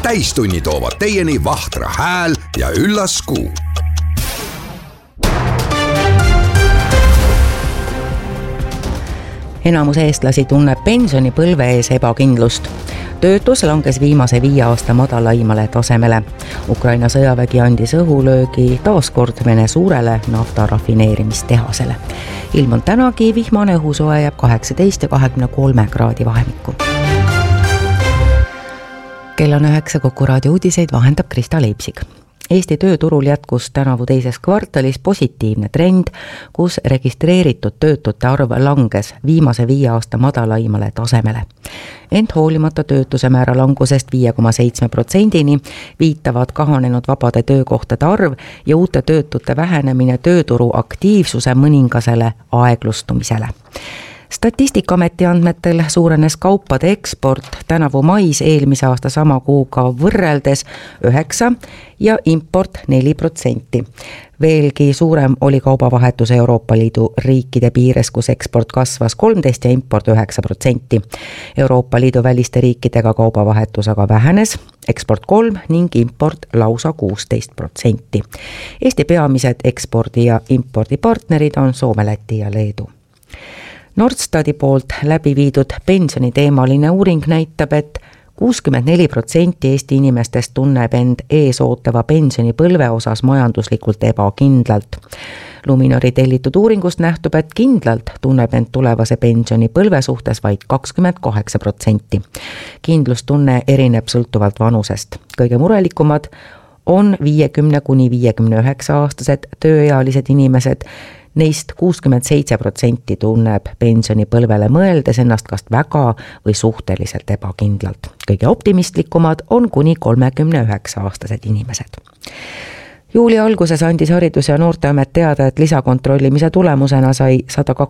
täistunni toovad teieni Vahtra hääl ja üllas Kuu. Enamus eestlasi tunneb pensionipõlve ees ebakindlust. Töötus langes viimase 5 aasta madalaimale tasemele. Ukraina sõjavägi andis õhulöögi taaskord Vene suurele nafta rafineerimistehasele. Ilm on tänagi vihmane, õhusoe jääb 18 ja 23 kraadi vahemikku. Kell on 9, Kuku raadio uudiseid vahendab Krista Leipsik. Eesti tööturul jätkus tänavu teises kvartalis positiivne trend, kus registreeritud töötute arv langes viimase 5 aasta madalaimale tasemele. Ent hoolimata töötuse määra langusest 5,7%-ni viitavad kahanenud vabade töökohtade arv ja uute töötute vähenemine tööturu aktiivsuse mõningasele aeglustumisele. Statistikaameti andmetel suurenes kaupade eksport tänavu mais eelmise aasta sama kuuga võrreldes 9% ja import 4%. Veelgi suurem oli kaubavahetus Euroopa Liidu riikide piires, kus eksport kasvas 13% ja import 9%. Euroopa Liidu väliste riikidega kaubavahetus aga vähenes, eksport 3% ning import lausa 16%. Eesti peamised ekspordi- ja impordipartnerid on Soome, Läti ja Leedu. Nordstati poolt läbi viidud pensioniteemaline uuring näitab, et 64% Eesti inimestest tunneb end ees ootava pensionipõlve osas majanduslikult ebakindlalt. Luminori tellitud uuringust nähtub, et kindlalt tunneb end tulevase pensionipõlve suhtes vaid 28%. Kindlustunne erineb sõltuvalt vanusest. Kõige murelikumad on 50–59-aastased tööealised inimesed. Neist 67% tunneb pensionipõlvele mõeldes ennast kas väga või suhteliselt ebakindlalt. Kõige optimistlikumad on kuni 39-aastased inimesed. Juuli alguses andis Haridus- ja Noorteamet teada, et lisakontrollimise tulemusena sai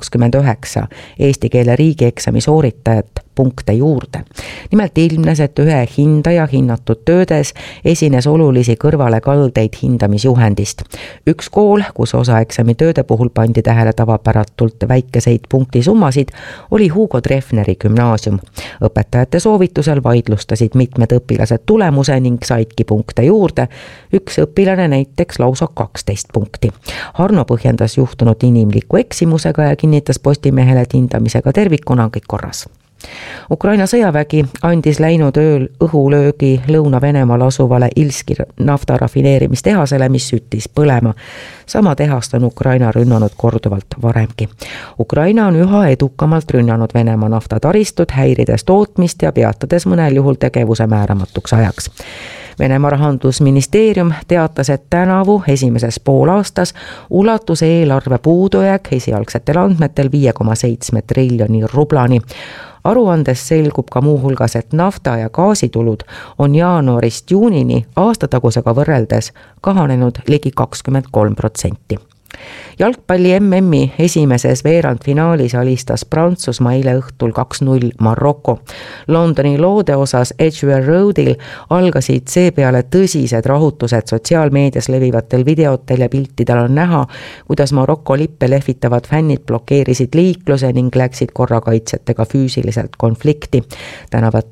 129 eesti keele riigieksami sooritajat punkte juurde. Nimelt ilmnes, et ühe hindaja hinnatud töödes esines olulisi kõrvalekaldeid hindamisjuhendist. Üks kool, kus osa eksamitööde puhul pandi tähele tavapäratult väikeseid punktisummasid, oli Hugo Treffneri gümnaasium. Õpetajate soovitusel vaidlustasid mitmed õpilased tulemuse ning saidki punkte juurde. Üks õpilane näiteks lausa 12 punkti. Harno põhjendas juhtunud inimliku eksimusega ja kinnitas Postimehele, et hindamisega tervikuna on kõik korras. Ukraina sõjavägi andis läinud ööl õhulöögi Lõuna-Venemaal asuvale Ilski nafta rafineerimistehasele, mis süttis põlema. Sama tehast on Ukraina rünnanud korduvalt varemgi. Ukraina on üha edukamalt rünnanud Venemaa naftataristut, häirides tootmist ja peatades mõnel juhul tegevuse määramatuks ajaks. Venemaa rahandusministeerium teatas, et tänavu esimeses poolaastas ulatus eelarve puudujääk esialgsetel andmetel 5,7 triljoni rublani. Aruandes selgub ka muuhulgas, et nafta- ja gaasitulud on jaanuarist juunini aastatagusega võrreldes kahanenud ligi 23%. Jalgpalli MM-i esimeses veerandfinaalis alistas Prantsusmaa eile õhtul 2-0 Maroko. Londoni loode osas Edgware Roadil algasid seepeale tõsised rahutused. Sotsiaalmeedias levivatel videotel ja piltidel on näha, kuidas Maroko lippe lehvitavad fännid blokeerisid liikluse ning läksid korrakaitsjatega füüsiliselt konflikti. Tänavad